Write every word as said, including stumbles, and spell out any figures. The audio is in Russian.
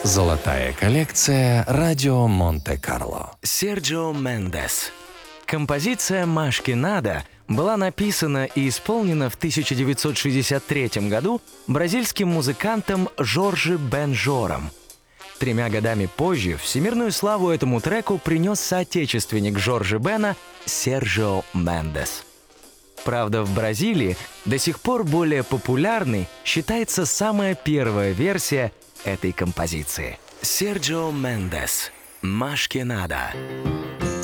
Золотая коллекция «Радио Монте-Карло». Серджио Мендес. Композиция «Машки Нада» была написана и исполнена в тысяча девятьсот шестьдесят третьем году бразильским музыкантом Жоржи Бенжором. Тремя годами позже всемирную славу этому треку принес соотечественник Жоржи Бена Серджио Мендес. Правда, в Бразилии до сих пор более популярной считается самая первая версия этой композиции. Серджио Мендес. «Машки Нада».